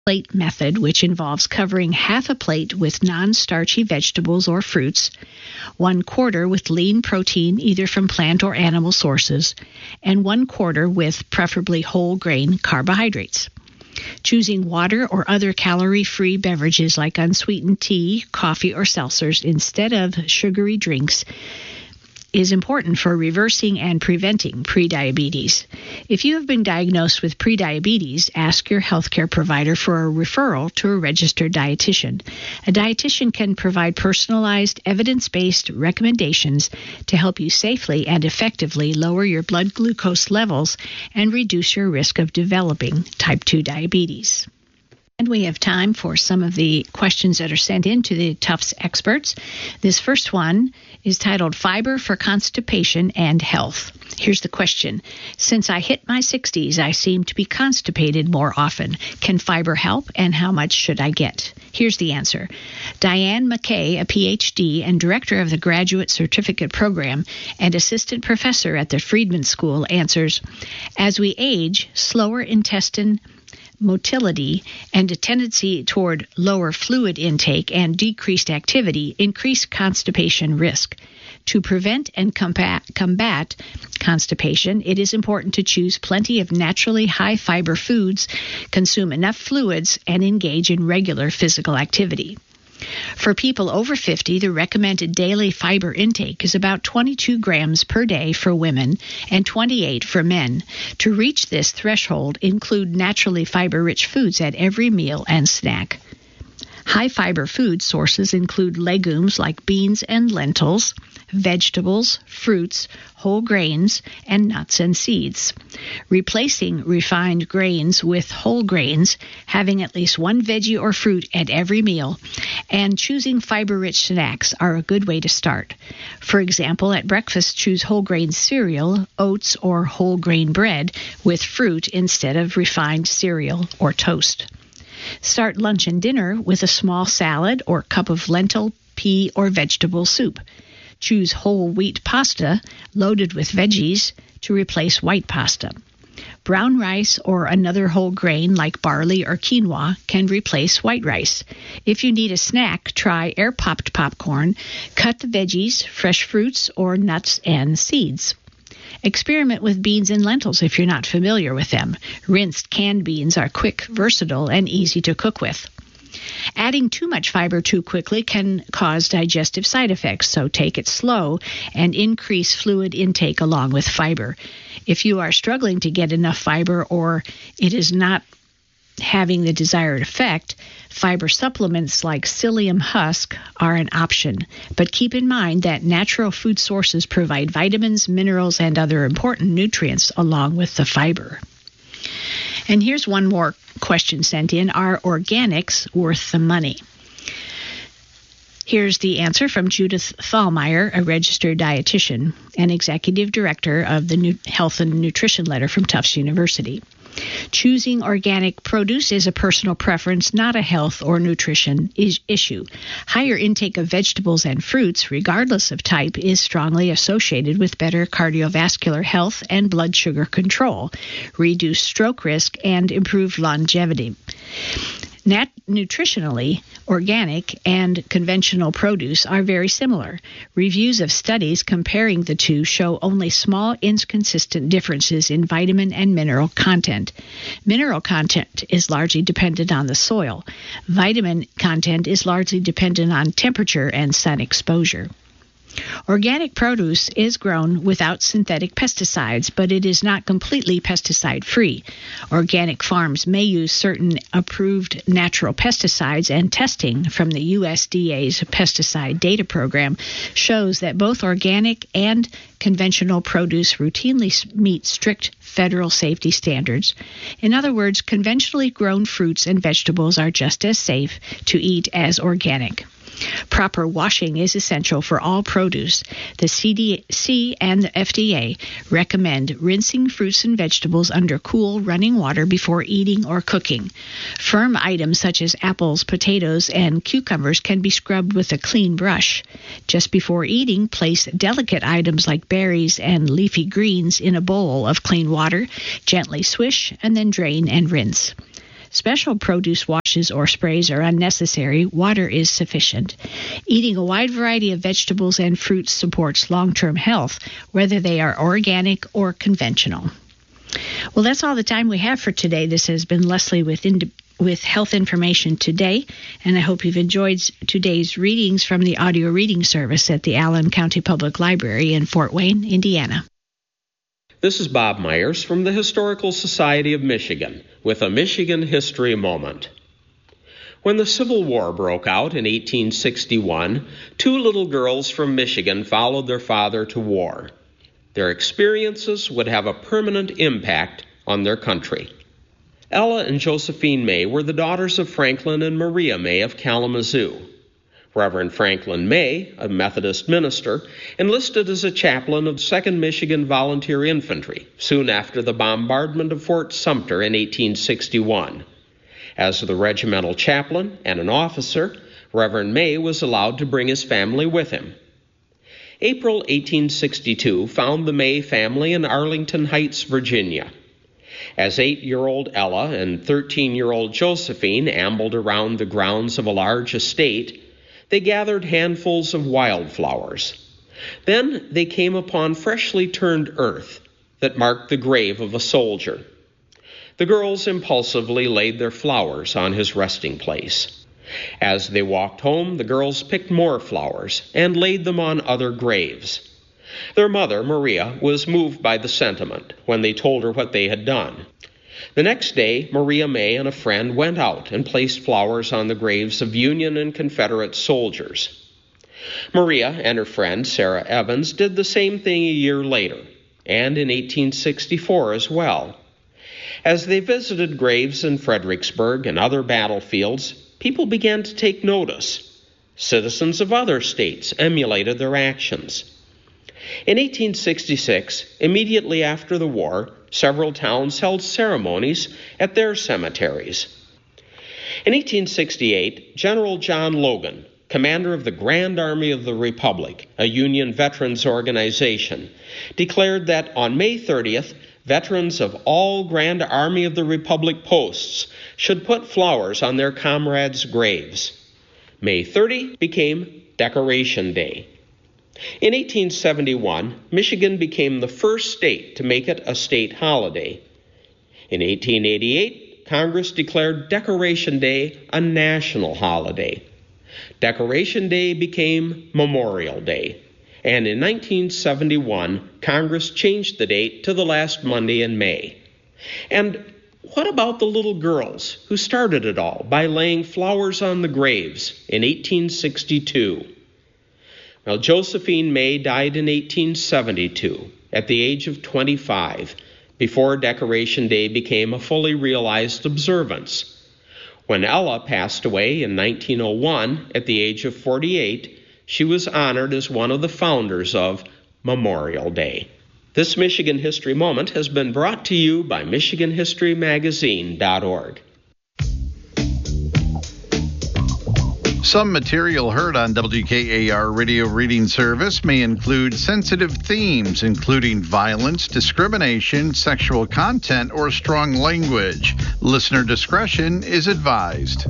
plate method, which involves covering half a plate with non-starchy vegetables or fruits, 1/4 with lean protein either from plant or animal sources, and 1/4 with preferably whole grain carbohydrates. Choosing water or other calorie-free beverages like unsweetened tea, coffee, or seltzers instead of sugary drinks is important for reversing and preventing prediabetes. If you have been diagnosed with prediabetes, ask your healthcare provider for a referral to a registered dietitian. A dietitian can provide personalized, evidence-based recommendations to help you safely and effectively lower your blood glucose levels and reduce your risk of developing type 2 diabetes. And we have time for some of the questions that are sent in to the Tufts experts. This first one is titled Fiber for Constipation and Health. Here's the question. Since I hit my 60s, I seem to be constipated more often. Can fiber help, and how much should I get? Here's the answer. Diane McKay, a PhD and director of the Graduate Certificate Program and assistant professor at the Friedman School, answers, as we age, slower intestine motility and a tendency toward lower fluid intake and decreased activity increase constipation risk. To prevent and combat constipation, it is important to choose plenty of naturally high-fiber foods, consume enough fluids, and engage in regular physical activity. For people over 50, the recommended daily fiber intake is about 22 grams per day for women and 28 for men. To reach this threshold, include naturally fiber-rich foods at every meal and snack. High-fiber food sources include legumes like beans and lentils, vegetables, fruits, whole grains, and nuts and seeds. Replacing refined grains with whole grains, having at least one veggie or fruit at every meal, and choosing fiber-rich snacks are a good way to start. For example, at breakfast, choose whole grain cereal, oats, or whole grain bread with fruit instead of refined cereal or toast. Start lunch and dinner with a small salad or cup of lentil, pea, or vegetable soup. Choose whole wheat pasta loaded with veggies to replace white pasta. Brown rice or another whole grain like barley or quinoa can replace white rice. If you need a snack, try air-popped popcorn. Cut the veggies, fresh fruits, or nuts and seeds. Experiment with beans and lentils if you're not familiar with them. Rinsed canned beans are quick, versatile, and easy to cook with. Adding too much fiber too quickly can cause digestive side effects, so take it slow and increase fluid intake along with fiber. If you are struggling to get enough fiber or it is not having the desired effect, fiber supplements like psyllium husk are an option. But keep in mind that natural food sources provide vitamins, minerals, and other important nutrients along with the fiber. And here's one more question sent in. Are organics worth the money? Here's the answer from Judith Thalmeyer, a registered dietitian and executive director of the Health and Nutrition Letter from Tufts University. Choosing organic produce is a personal preference, not a health or nutrition issue. Higher intake of vegetables and fruits, regardless of type, is strongly associated with better cardiovascular health and blood sugar control, reduced stroke risk, and improved longevity. Nutritionally, organic and conventional produce are very similar. Reviews of studies comparing the two show only small, inconsistent differences in vitamin and mineral content. Mineral content is largely dependent on the soil. Vitamin content is largely dependent on temperature and sun exposure. Organic produce is grown without synthetic pesticides, but it is not completely pesticide-free. Organic farms may use certain approved natural pesticides, and testing from the USDA's pesticide data program shows that both organic and conventional produce routinely meet strict federal safety standards. In other words, conventionally grown fruits and vegetables are just as safe to eat as organic. Proper washing is essential for all produce. The CDC and the FDA recommend rinsing fruits and vegetables under cool, running water before eating or cooking. Firm items such as apples, potatoes, and cucumbers can be scrubbed with a clean brush. Just before eating, place delicate items like berries and leafy greens in a bowl of clean water. Gently swish and then drain and rinse. Special produce washes or sprays are unnecessary. Water is sufficient. Eating a wide variety of vegetables and fruits supports long-term health, whether they are organic or conventional. Well, that's all the time we have for today. This has been Leslie with Health Information Today, and I hope you've enjoyed today's readings from the audio reading service at the Allen County Public Library in Fort Wayne, Indiana. This is Bob Myers from the Historical Society of Michigan with a Michigan History Moment. When the Civil War broke out in 1861, 2 little girls from Michigan followed their father to war. Their experiences would have a permanent impact on their country. Ella and Josephine May were the daughters of Franklin and Maria May of Kalamazoo. Reverend Franklin May, a Methodist minister, enlisted as a chaplain of 2nd Michigan Volunteer Infantry soon after the bombardment of Fort Sumter in 1861. As the regimental chaplain and an officer, Reverend May was allowed to bring his family with him. April 1862 found the May family in Arlington Heights, Virginia. As 8-year-old Ella and 13-year-old Josephine ambled around the grounds of a large estate, they gathered handfuls of wildflowers. Then they came upon freshly turned earth that marked the grave of a soldier. The girls impulsively laid their flowers on his resting place. As they walked home, the girls picked more flowers and laid them on other graves. Their mother, Maria, was moved by the sentiment when they told her what they had done. The next day, Maria May and a friend went out and placed flowers on the graves of Union and Confederate soldiers. Maria and her friend, Sarah Evans, did the same thing a year later, and in 1864 as well. As they visited graves in Fredericksburg and other battlefields, people began to take notice. Citizens of other states emulated their actions. In 1866, immediately after the war, several towns held ceremonies at their cemeteries. In 1868, General John Logan, commander of the Grand Army of the Republic, a Union veterans organization, declared that on May 30th, veterans of all Grand Army of the Republic posts should put flowers on their comrades' graves. May 30 became Decoration Day. In 1871, Michigan became the first state to make it a state holiday. In 1888, Congress declared Decoration Day a national holiday. Decoration Day became Memorial Day. And in 1971, Congress changed the date to the last Monday in May. And what about the little girls who started it all by laying flowers on the graves in 1862? Well, Josephine May died in 1872 at the age of 25, before Decoration Day became a fully realized observance. When Ella passed away in 1901 at the age of 48, she was honored as one of the founders of Memorial Day. This Michigan History Moment has been brought to you by MichiganHistoryMagazine.org. Some material heard on WKAR Radio Reading Service may include sensitive themes, including violence, discrimination, sexual content, or strong language. Listener discretion is advised.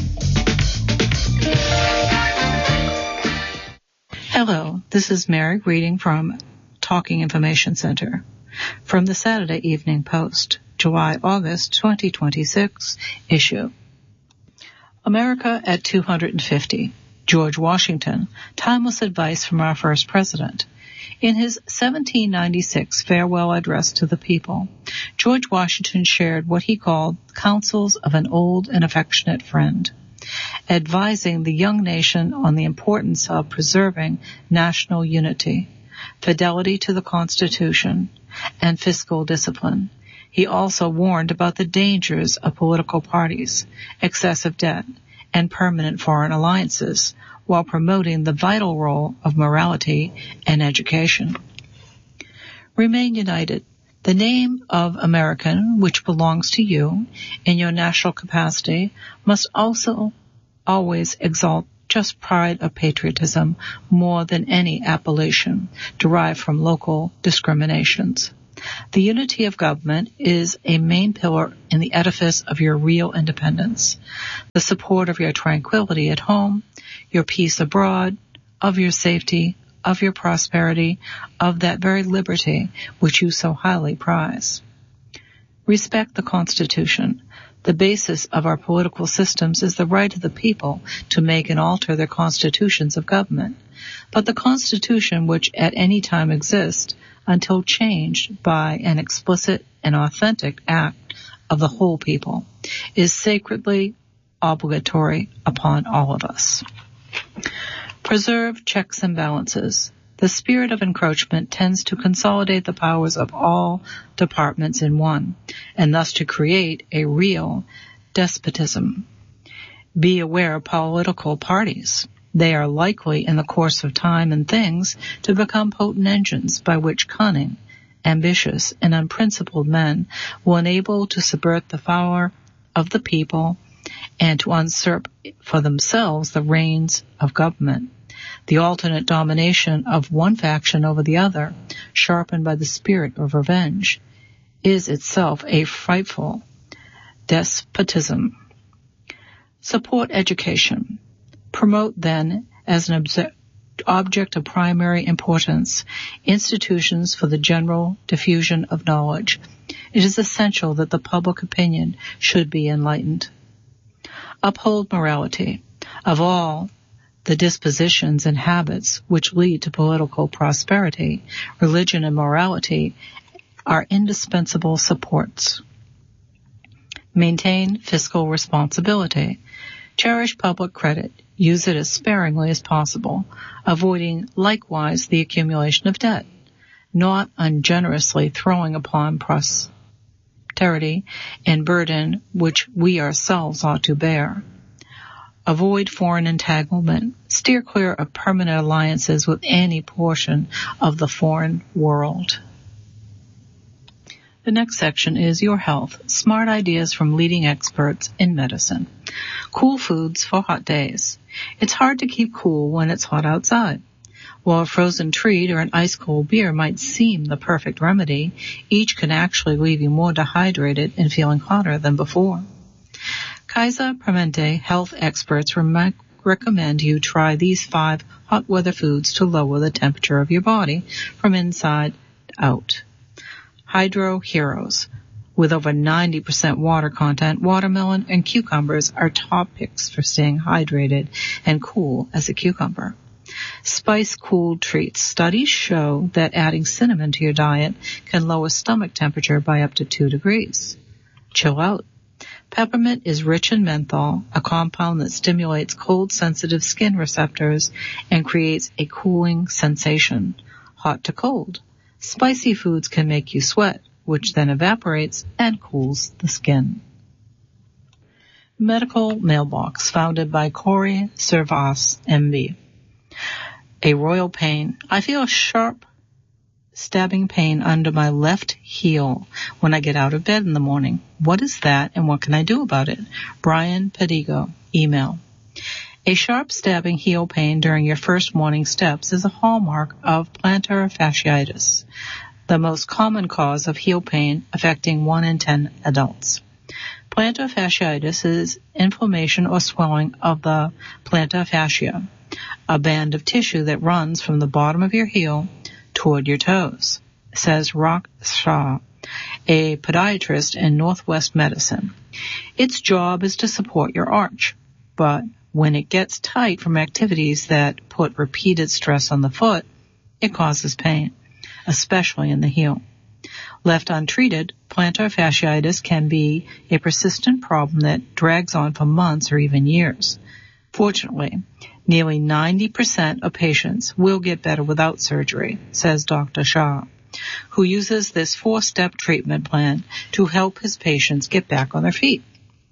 Hello, this is Mary reading from Talking Information Center. From the Saturday Evening Post, July-August 2026 issue. America at 250. George Washington, timeless advice from our first president. In his 1796 farewell address to the people, George Washington shared what he called counsels of an old and affectionate friend, advising the young nation on the importance of preserving national unity, fidelity to the Constitution, and fiscal discipline. He also warned about the dangers of political parties, excessive debt, and permanent foreign alliances, while promoting the vital role of morality and education. Remain united. The name of American, which belongs to you in your national capacity, must also always exalt just pride of patriotism more than any appellation derived from local discriminations. The unity of government is a main pillar in the edifice of your real independence, the support of your tranquility at home, your peace abroad, of your safety, of your prosperity, of that very liberty which you so highly prize. Respect the Constitution. The basis of our political systems is the right of the people to make and alter their constitutions of government. But the Constitution, which at any time exists, until changed by an explicit and authentic act of the whole people, is sacredly obligatory upon all of us. Preserve checks and balances. The spirit of encroachment tends to consolidate the powers of all departments in one, and thus to create a real despotism. Be aware of political parties. They are likely, in the course of time and things, to become potent engines by which cunning, ambitious, and unprincipled men will enable to subvert the power of the people and to usurp for themselves the reins of government. The alternate domination of one faction over the other, sharpened by the spirit of revenge, is itself a frightful despotism. Support education. Promote, then, as an object of primary importance, institutions for the general diffusion of knowledge. It is essential that the public opinion should be enlightened. Uphold morality. Of all the dispositions and habits which lead to political prosperity, religion and morality are indispensable supports. Maintain fiscal responsibility. Cherish public credit. Use it as sparingly as possible, avoiding likewise the accumulation of debt, not ungenerously throwing upon posterity and burden which we ourselves ought to bear. Avoid foreign entanglement. Steer clear of permanent alliances with any portion of the foreign world. The next section is Your Health, smart ideas from leading experts in medicine. Cool foods for hot days. It's hard to keep cool when it's hot outside. While a frozen treat or an ice-cold beer might seem the perfect remedy, each can actually leave you more dehydrated and feeling hotter than before. Kaiser Permanente health experts recommend you try these 5 hot weather foods to lower the temperature of your body from inside out. Hydro Heroes. With over 90% water content, watermelon and cucumbers are top picks for staying hydrated and cool as a cucumber. Spice-cooled treats. Studies show that adding cinnamon to your diet can lower stomach temperature by up to 2 degrees. Chill out. Peppermint is rich in menthol, a compound that stimulates cold-sensitive skin receptors and creates a cooling sensation. Hot to cold. Spicy foods can make you sweat, which then evaporates and cools the skin. Medical Mailbox, founded by Corey Servas, MB. A royal pain. I feel a sharp stabbing pain under my left heel when I get out of bed in the morning. What is that and what can I do about it? Brian Pedigo, email. A sharp stabbing heel pain during your first morning steps is a hallmark of plantar fasciitis, the most common cause of heel pain affecting 1 in 10 adults. Plantar fasciitis is inflammation or swelling of the plantar fascia, a band of tissue that runs from the bottom of your heel toward your toes, says Rak Shah, a podiatrist in Northwest Medicine. Its job is to support your arch, but when it gets tight from activities that put repeated stress on the foot, it causes pain, especially in the heel. Left untreated, plantar fasciitis can be a persistent problem that drags on for months or even years. Fortunately, nearly 90% of patients will get better without surgery, says Dr. Shah, who uses this 4-step treatment plan to help his patients get back on their feet.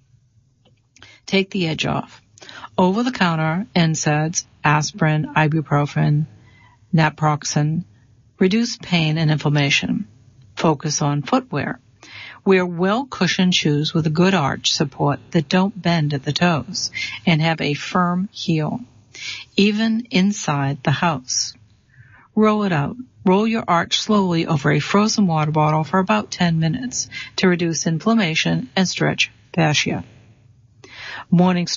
Take the edge off. Over-the-counter NSAIDs, aspirin, ibuprofen, naproxen, reduce pain and inflammation. Focus on footwear. Wear well-cushioned shoes with a good arch support that don't bend at the toes and have a firm heel, even inside the house. Roll it out. Roll your arch slowly over a frozen water bottle for about 10 minutes to reduce inflammation and stretch fascia. Morning